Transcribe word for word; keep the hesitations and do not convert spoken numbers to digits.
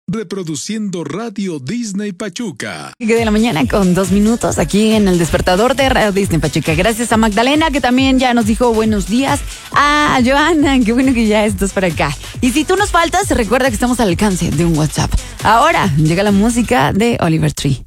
Reproduciendo Radio Disney Pachuca. De la mañana con dos minutos aquí en el despertador de Radio Disney Pachuca. Gracias a Magdalena, que también ya nos dijo buenos días. A Joana, qué bueno que ya estás por acá. Y si tú nos faltas, recuerda que estamos al alcance de un WhatsApp. Ahora llega la música de Oliver Tree.